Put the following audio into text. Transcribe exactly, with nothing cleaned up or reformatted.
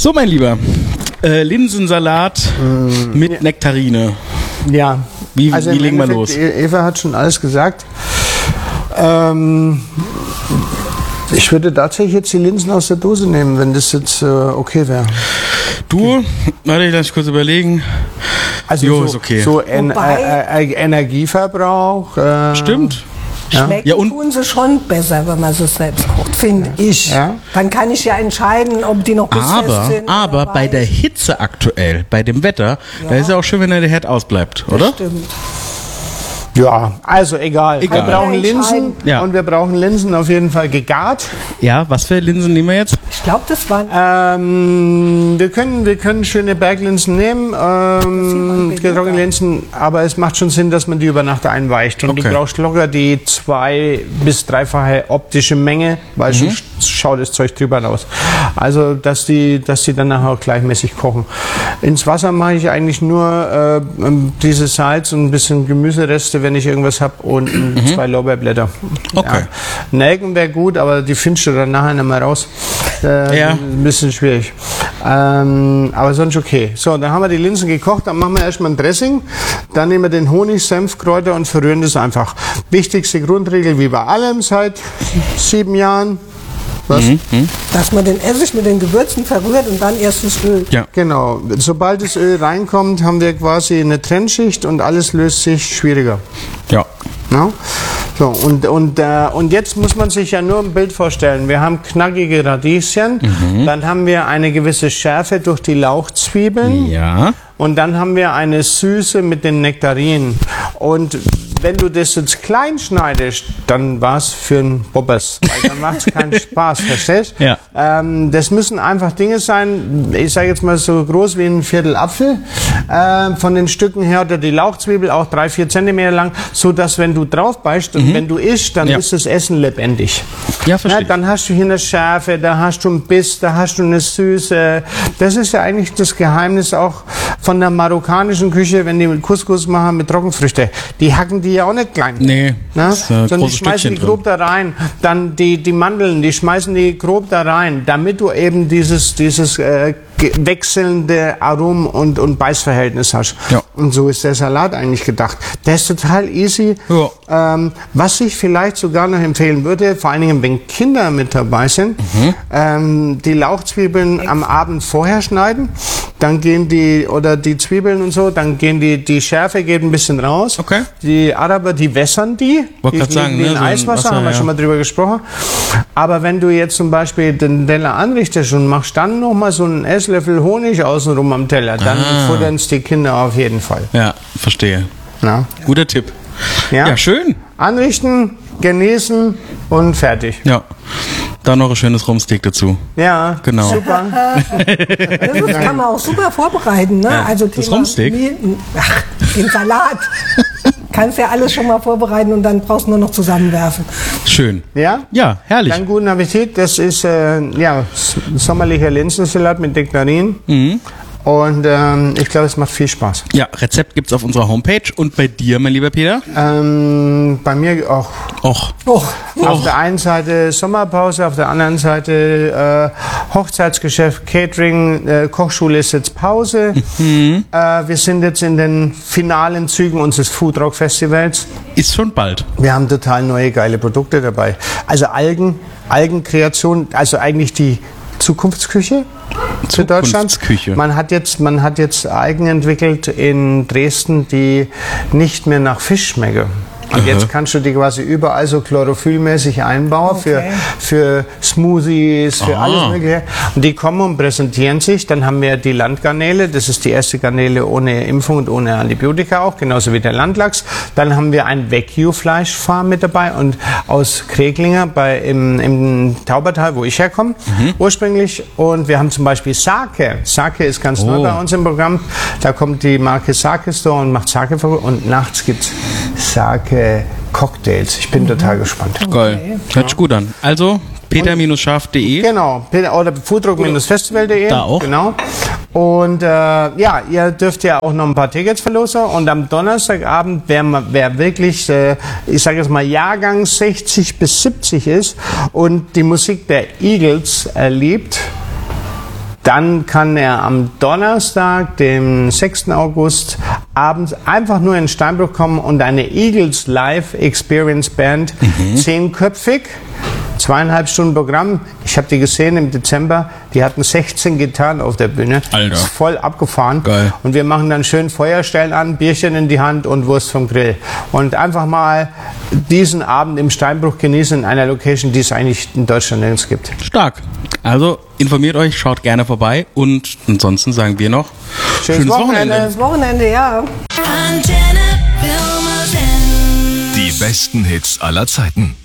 So, mein Lieber, äh, Linsensalat mm, mit ja. Nektarine. Ja. Wie, also wie legen wir los? Eva hat schon alles gesagt. Ähm, ich würde tatsächlich jetzt die Linsen aus der Dose nehmen, wenn das jetzt äh, okay wäre. Du, warte, lass ich kurz überlegen. Also jo, so, ist okay. so en, äh, äh, Energieverbrauch. Äh, Stimmt. Ja. Schmecken ja, und tun sie schon besser, wenn man sie selbst kocht, finde ich. Ja. Dann kann ich ja entscheiden, ob die noch bissfest aber, sind. Aber oder bei der Hitze aktuell, bei dem Wetter, ja. da ist ja auch schön, wenn der Herd ausbleibt, oder? Das stimmt. Ja, also egal. egal. Wir brauchen Linsen ja. und wir brauchen Linsen auf jeden Fall gegart. Ja, was für Linsen nehmen wir jetzt? Ich glaube, das waren... Ähm, wir können, wir können schöne Berglinsen nehmen, ähm, getrocknete Linsen, aber es macht schon Sinn, dass man die über Nacht einweicht. Und okay. du brauchst locker die zwei- bis dreifache optische Menge, weil mhm. schon schaut das Zeug drüber aus. Also, dass die, dass die dann nachher auch gleichmäßig kochen. Ins Wasser mache ich eigentlich nur äh, dieses Salz und ein bisschen Gemüsereste, wenn ich irgendwas habe, und mhm. zwei Lorbeerblätter. Okay. Ja. Nelken wäre gut, aber die findest du dann nachher nicht mehr raus. Äh, ja. Ein bisschen schwierig. Ähm, aber sonst okay. So, dann haben wir die Linsen gekocht, dann machen wir erstmal ein Dressing. Dann nehmen wir den Honig, Senf, Kräuter und verrühren das einfach. Wichtigste Grundregel, wie bei allem seit sieben Jahren. Was? Mhm. Dass man den Essig mit den Gewürzen verrührt und dann erst das Öl. Ja. Genau. Sobald das Öl reinkommt, haben wir quasi eine Trennschicht und alles löst sich schwieriger. Ja. Ja? So, und, und, äh, und jetzt muss man sich ja nur ein Bild vorstellen. Wir haben knackige Radieschen, mhm. dann haben wir eine gewisse Schärfe durch die Lauchzwiebeln. Ja. Und dann haben wir eine Süße mit den Nektarinen. Und wenn du das jetzt klein schneidest, dann war es für einen Bobbers. Weil dann macht es keinen Spaß, verstehst du? Ja. Ähm, das müssen einfach Dinge sein, ich sage jetzt mal so groß wie ein Viertel Apfel, äh, von den Stücken her, oder die Lauchzwiebel auch drei, vier Zentimeter lang, so dass wenn du drauf beißt und mhm. wenn du isst, dann ja. ist das Essen lebendig. Ja, verstehe. Ja, dann hast du hier eine Schärfe, da hast du einen Biss, da hast du eine Süße. Das ist ja eigentlich das Geheimnis auch von der marokkanischen Küche, wenn die mit Couscous machen, mit Trockenfrüchte. Die hacken die ja auch nicht klein. Nee, Na? das ist ein sondern die großes schmeißen Stückchen die grob drin. da rein. Dann die, die Mandeln, die schmeißen die grob da rein, damit du eben dieses, dieses äh, wechselnde Aromen- und, und Beißverhältnis hast. Ja. Und so ist der Salat eigentlich gedacht. Der ist total easy. Ja. Ähm, was ich vielleicht sogar noch empfehlen würde, vor allen Dingen, wenn Kinder mit dabei sind, mhm. ähm, die Lauchzwiebeln am Abend vorher schneiden, dann gehen die, oder die Zwiebeln und so, dann gehen die, die Schärfe geht ein bisschen raus. Okay. Die Araber, die wässern die. Wollte gerade sagen, die ne, in so ein Eiswasser, Wasser, haben wir ja. schon mal drüber gesprochen. Aber wenn du jetzt zum Beispiel den Teller anrichtest und machst dann noch mal so einen Esslöffel Honig außenrum am Teller, dann Ah. futtern es die Kinder auf jeden Fall. Ja, verstehe. Na? Guter Tipp. Ja? Ja, schön. Anrichten, genießen und fertig. Ja. Dann noch ein schönes Rumsteak dazu. Ja, Genau. super. Das kann man auch super vorbereiten. Ne? Ja, also das Thema Rumsteak? Mehl- Ach, den Salat. Kannst ja alles schon mal vorbereiten und dann brauchst du nur noch zusammenwerfen. Schön. Ja? Ja, herrlich. Dann guten Appetit. Das ist äh, ja, s- sommerlicher Linsensalat mit Nektarinen. Mhm. Und ähm, ich glaube, es macht viel Spaß. Ja, Rezept gibt's auf unserer Homepage. Und bei dir, mein lieber Peter? Ähm, bei mir auch. Och. Och, Auf der einen Seite Sommerpause, auf der anderen Seite äh, Hochzeitsgeschäft, Catering, äh, Kochschule ist jetzt Pause. Mhm. Äh, wir sind jetzt in den finalen Zügen unseres Food Rock Festivals. Ist schon bald. Wir haben total neue, geile Produkte dabei. Also Algen, Algenkreation, also eigentlich die Zukunftsküche für Deutschland. Zukunftsküche. Man hat jetzt, man hat jetzt Algen entwickelt in Dresden, die nicht mehr nach Fisch schmecken. Und Aha. jetzt kannst du die quasi überall so chlorophyllmäßig einbauen Okay. für, für Smoothies, für Ah. alles Mögliche. Und die kommen und präsentieren sich. Dann haben wir die Landgarnele. Das ist die erste Garnele ohne Impfung und ohne Antibiotika auch, genauso wie der Landlachs. Dann haben wir ein Wagyu-Fleischfarm mit dabei und aus Kreglinger bei, im, im Taubertal, wo ich herkomme, mhm. ursprünglich. Und wir haben zum Beispiel Sake. Sake ist ganz Oh. neu bei uns im Programm. Da kommt die Marke Sake Store und macht Sake und nachts gibt's Sake Cocktails. Ich bin total gespannt. Geil. Hört sich gut an. Also, peter scharf punkt de. Genau, oder foodrock festival punkt de. Da auch. Genau. Und äh, ja, ihr dürft ja auch noch ein paar Tickets verlosen. Und am Donnerstagabend, wer, ma- wer wirklich, äh, ich sage jetzt mal, Jahrgang sechzig bis siebzig ist und die Musik der Eagles äh, liebt, Dann kann er am Donnerstag, dem sechsten August, abends einfach nur in Steinbruch kommen und eine Eagles Live Experience Band, mhm. zehnköpfig, zweieinhalb Stunden Programm. Ich habe die gesehen im Dezember. Die hatten sechzehn Gitarren auf der Bühne. Alter. Ist voll abgefahren. Geil. Und wir machen dann schön Feuerstellen an, Bierchen in die Hand und Wurst vom Grill. Und einfach mal diesen Abend im Steinbruch genießen in einer Location, die es eigentlich in Deutschland nirgends gibt. Stark. Also informiert euch, schaut gerne vorbei und ansonsten sagen wir noch schönes, schönes Wochenende. Schönes Wochenende, ja. Die besten Hits aller Zeiten.